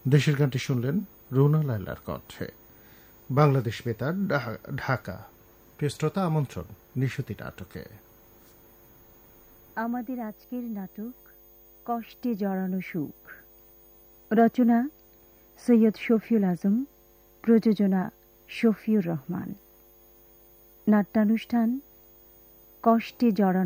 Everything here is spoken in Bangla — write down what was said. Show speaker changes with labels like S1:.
S1: দেশের গানটি শুনলেন রুনা লায়লার কণ্ঠে। বাংলাদেশ বেতার, ঢাকা। প্রিয় শ্রোতা, আমন্ত্রণ নিশুতি নাটকে।
S2: আমাদের আজকের নাটক কষ্টে জড়ানো সুখ। রচনা সৈয়দ শফিউল আজম, প্রযোজনা শফিউর রহমান। নাট্যানুষ্ঠান কষ্টে জড়ানো